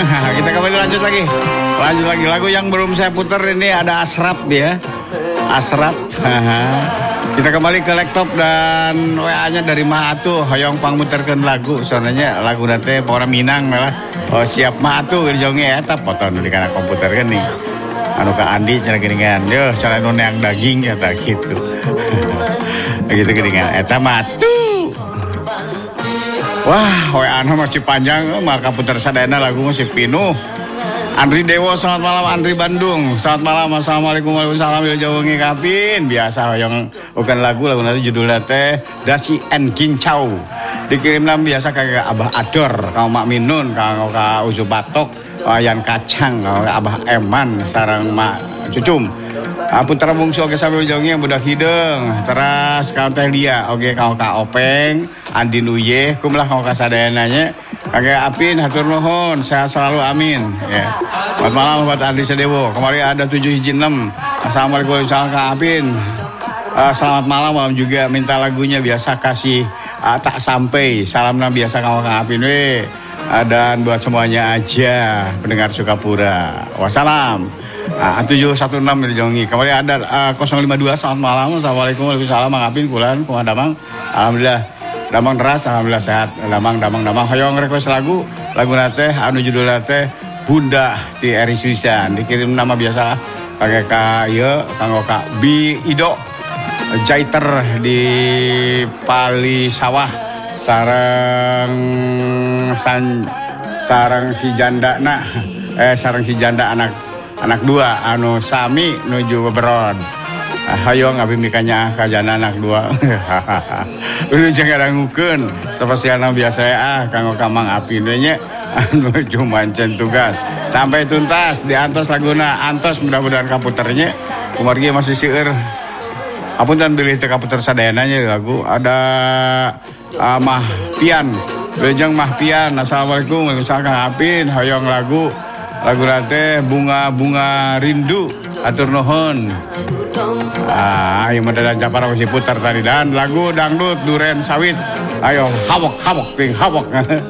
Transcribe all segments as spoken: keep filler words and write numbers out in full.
Kita kembali lanjut lagi. Lanjut lagi lagu yang belum saya putar ini ada Asrap ya. Asrap. Kita kembali ke laptop dan W A-nya dari Mahatu. Hoyong pang muterkeun lagu. Soalnya lagu nanti orang Minang malah. Oh siap Mahatu kerjonge eta foto di kana komputer kan nih. Anu ka Andi cara geuningan. Yo cara nu neang daging ya tak gitu. Gitu geuningan eta Mahatu. Wah, W A-na masih panjang, marka putar sadayana lagu masih pinuh. Andri Dewo, selamat malam Andri Bandung. Selamat malam, assalamualaikum warahmatullahi wabarakatuh. Kapin biasa yang bukan lagu lagu nanti judulnya teh Dasi and Kincau. Dikirim nam biasa kayak Abah Ador, kau Mak Minun, kau ka Uju Batok, Wayan Kacang, kau Abah Eman, sarang Mak Cucum. Putra bungsu oke sambil jongi yang budak hidung. Terus kau teh dia oke kau ka Openg, Andi Nuye, kumlah kau ka sadayananya. Kakek Apin hatur nuhun, sehat selalu amin. Ya. Selamat malam buat Andi Sedewo. Kemarin ada tujuh hiji enam. Assalamualaikum warahmatullahi wabarakatuh Apin. Uh, selamat malam, malam juga minta lagunya biasa kasih uh, tak sampai. Salam nam biasa kau ka Apin we. Uh, dan buat semuanya aja pendengar Sukapura. Wassalam. Ah, tujuh satu enam dari Jongi. Kemarin ada uh, nol lima dua. Selamat malam. Assalamualaikum warahmatullahi wabarakatuh. Mang Apin kulan kumaha damang. Alhamdulillah. Damang deras, alhamdulillah sehat. Damang damang damang. Hoyong request lagu. Lagu nate anu judul nate Bunda ti Eri Suisan. Dikirim nama biasa pakai ka ieu kanggo ka Bi Ido. Jaiter di Pali Sawah sareng san sareng si janda na eh sareng si janda anak anak dua anu sami nuju beberon. Hayong abi mikanya kajana anak dua. Udah jangan rangukeun spesialna biasa ah kanggo kamang api nya anu jumancen tugas sampai tuntas diantos laguna antos mudah-mudahan kaputernya kumargi masih seueur. Apunten bilih teh kaputer sadayana nya lagu ada uh, Mah Pian. Bejeng Mah Pian. Assalamualaikum warahmatullahi wabarakatuh Apin hoyong lagu lagu nate bunga-bunga rindu atur nuhun. Ah, yang mendadak Japara masih putar tadi dan lagu dangdut Duren Sawit. Ayo hawok hawok ting hawok.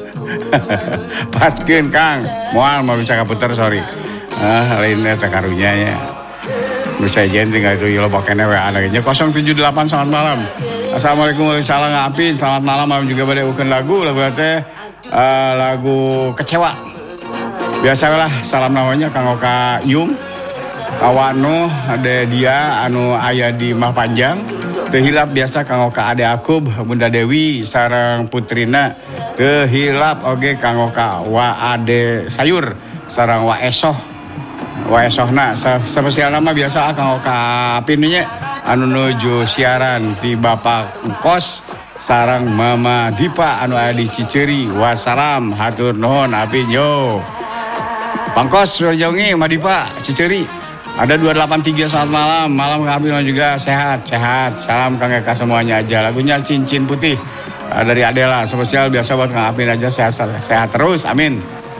Paskeun Kang. Moal mau bisa kaputer sorry. Ah, lain eta karunya nya. Bisa jen tinggal itu lo pakainya W A lagi. nol tujuh delapan selamat malam. Assalamualaikum warahmatullahi wabarakatuh Apin. Selamat malam malam juga pada ukeun lagu lagu teh uh, lagu Kecewa. Biasalah salam namanya kanggo ka Yung. Awano ada dia anu aya di Mah Panjang teu hilap biasa kanggo ka Ade Akub Bunda Dewi sareng putrina teu hilap oge kanggo ka Wa Ade Sayur sareng Wa Esoh Wa Esohna spesial nama biasa kanggo ka Apin nya anu nuju siaran ti Bapak Kos sareng Mama Dipa anu aya di Ciceuri. Wassalam hatur nuhun Apin yo. Pangkos Jongi Madipa Ciceuri. Ada dua delapan tiga selamat malam. Malam kami juga sehat, sehat. Salam Kang Eka semuanya aja. Lagunya Cincin Putih uh, dari Adela. Spesial biasa buat Kang Apin aja sehat, sehat terus. Amin.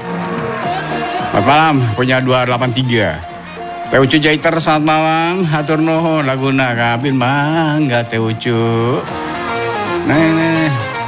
Selamat malam. Punya dua delapan tiga. Teh Ucu Jaiter selamat malam. Hatur nuhun laguna Kang Apin mangga Teh Ucu. Nah, nah.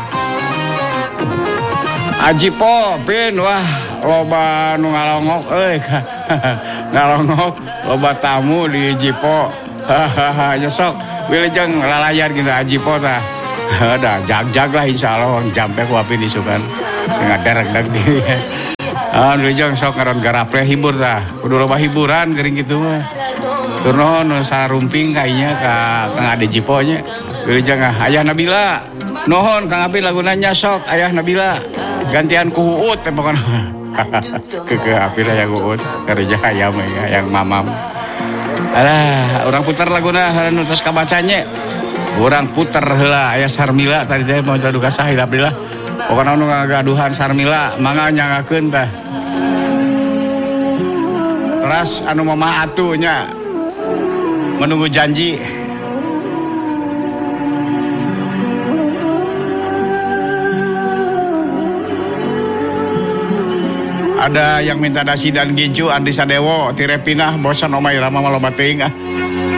Ajipo Pin wah loba nu ngalongok euy. Ngalongok loba tamu di Jipo. Hahaha nyesok wilujeng lalayan gitu Jipo tah. Ada jag-jag lah insyaallah orang jampe ku Apin isukan. Dengan derek-derek di. Ah wilujeng sok ngaron garaple hibur tah. Kudu loba hiburan geuring kitu mah. Tur nuhun nu sarumping kayaknya ka Kang Ade Jipo nya. Wilujeng Ayah Nabila. Nuhun Kang Apin lagunanya sok Ayah Nabila. Gantian ku Uut teh pokona. Keke Apin yang Uut kerja ayam ya yang mamam. Alah orang putar laguna anu tos kabacanya. Orang putar heula aya Sarmila tadi teh mau duka sahid Abdillah. Pokona nu ngagaduhan Sarmila mangga nyangakeun teh. Teras anu Mama atunya menunggu janji. Ada yang minta dasi dan gincu Andi Sadewo Tirepinah bosan omay rama loba teuing ah.